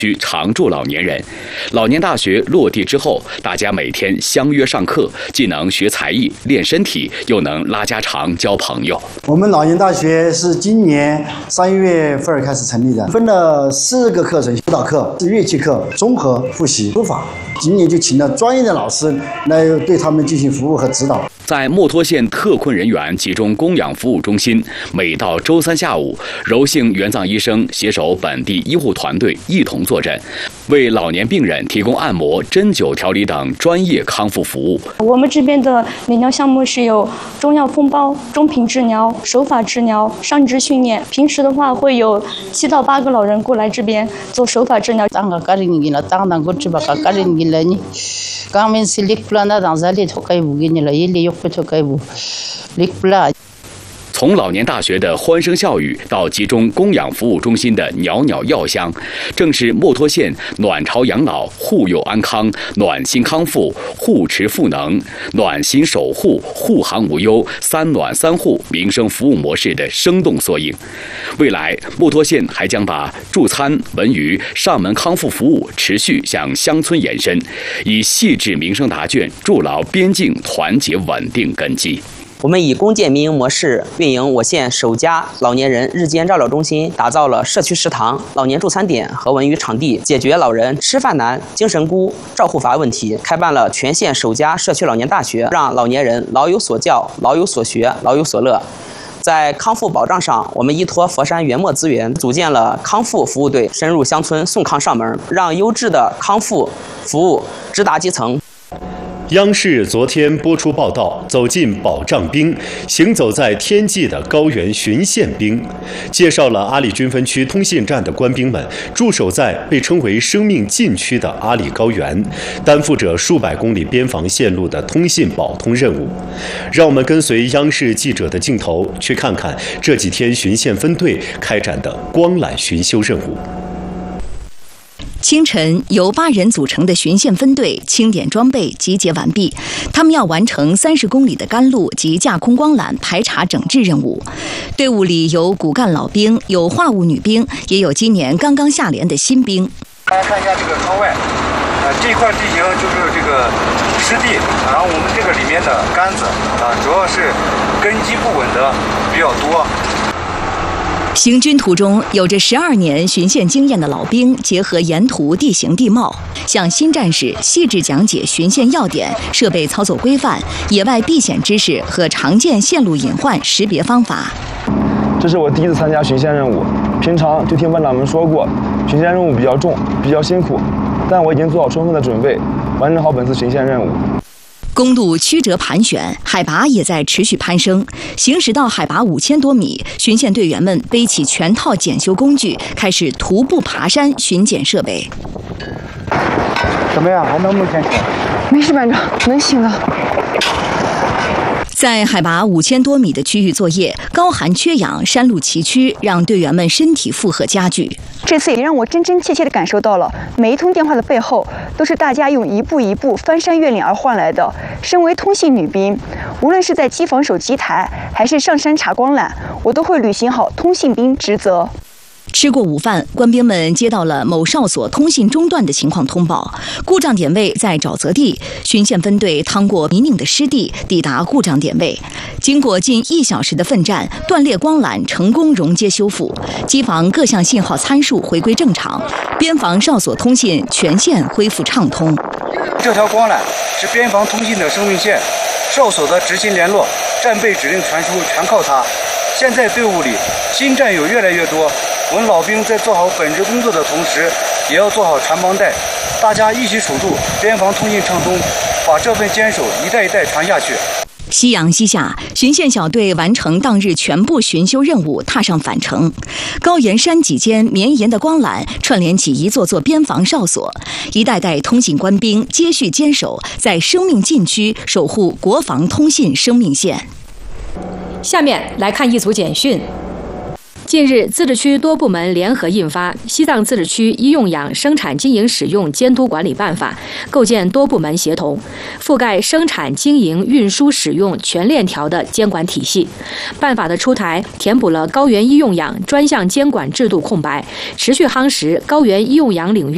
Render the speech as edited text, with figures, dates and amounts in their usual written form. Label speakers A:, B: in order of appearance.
A: 区常住老年人。老年大学落地之后，大家每天相约上课，既能学才艺、练身体，又能拉家常、交朋友。
B: 我们老年大学是今年3月份开始成立的，分了4个课程：舞蹈课、乐器课、综合复习、书法。今年就请了专业的老师来对他们进行服务和指导。
A: 在墨脱县特困人员集中供养服务中心，每到周3下午，柔性援藏医生携手本地医护团队一同坐诊，为老年病人提供按摩、针灸调理等专业康复服务。
C: 我们这边的理疗项目是有中药封包、中品治疗、手法治疗、上肢训练。平时的话会有7到8个老人过来这边做手法治疗。
A: 从老年大学的欢声笑语到集中供养服务中心的袅袅药香，正是墨脱县暖巢养老、护幼安康、暖心康复、护持赋能、暖心守护、护航无忧3暖3护民生服务模式的生动缩影。未来，墨脱县还将把助餐、文娱、上门康复服务持续向乡村延伸，以细致民生答卷筑牢边境团结稳定根基。
D: 我们以公建民营模式运营我县首家老年人日间照料中心，打造了社区食堂、老年助餐点和文娱场地，解决老人吃饭难、精神孤、照护乏问题。开办了全县首家社区老年大学，让老年人老有所教、老有所学、老有所乐。在康复保障上，我们依托佛山原墨资源，组建了康复服务队，深入乡村送康上门，让优质的康复服务直达基层。
E: 央视昨天播出报道，走进保障兵，行走在天际的高原巡线兵，介绍了阿里军分区通信站的官兵们驻守在被称为生命禁区的阿里高原，担负着数百公里边防线路的通信保通任务。让我们跟随央视记者的镜头，去看看这几天巡线分队开展的光缆巡修任务。
F: 清晨，由8人组成的巡线分队清点装备，集结完毕。他们要完成30公里的干路及架空光缆排查整治任务。队伍里有骨干老兵，有话务女兵，也有今年刚刚下连的新兵。
G: 大家看一下这个窗外，这块地形就是这个湿地，然后我们这个里面的杆子主要是根基不稳的比较多。
F: 行军途中，有着12年巡线经验的老兵，结合沿途地形地貌，向新战士细致讲解巡线要点、设备操作规范、野外避险知识和常见线路隐患识别方法。
H: 这是我第一次参加巡线任务，平常就听班长们说过，巡线任务比较重，比较辛苦，但我已经做好充分的准备，完成好本次巡线任务。
F: 公路曲折盘旋，海拔也在持续攀升。行驶到海拔5000多米，巡线队员们背起全套检修工具，开始徒步爬山巡检设备。
B: 怎么样？还能不能坚持？
I: 没事，班长，能行的。
F: 在海拔5000多米的区域作业，高寒缺氧、山路崎岖，让队员们身体负荷加剧。
I: 这次也让我真真切切地感受到了，每一通电话的背后，都是大家用一步一步翻山越岭而换来的。身为通信女兵，无论是在机房守机台，还是上山查光缆，我都会履行好通信兵职责。
F: 吃过午饭，官兵们接到了某哨所通信中断的情况通报，故障点位在沼泽地。巡线分队趟过泥泞的湿地，抵达故障点位。经过近1小时的奋战，断裂光缆成功熔接修复，机房各项信号参数回归正常，边防哨所通信全线恢复畅通。
G: 这条光缆是边防通信的生命线，哨所的执行联络、战备指令传输全靠它。现在队伍里新战友越来越多，我们老兵在做好本职工作的同时，也要做好传帮带，大家一起守住边防通信畅通，把这份坚守一代一代传下去。
F: 夕阳西下，巡线小队完成当日全部巡修任务，踏上返程。高原山脊间绵延的光缆串联起一座座边防哨所，一代代通信官兵接续坚守，在生命禁区守护国防通信生命线。
J: 下面来看一组简讯。近日，自治区多部门联合印发《西藏自治区医用氧生产经营使用监督管理办法》，构建多部门协同、覆盖生产经营、运输、使用全链条的监管体系。办法的出台，填补了高原医用氧专项监管制度空白，持续夯实高原医用氧领域